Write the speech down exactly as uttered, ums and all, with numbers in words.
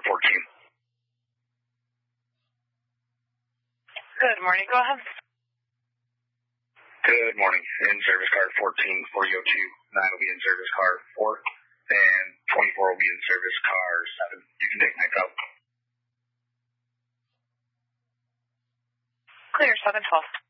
fourteen. Good morning. Go ahead. Good morning. In service car fourteen, forty oh two. nine will be in service car four. And twenty-four will be in service car seven. You can take next out. Clear, seven twelve.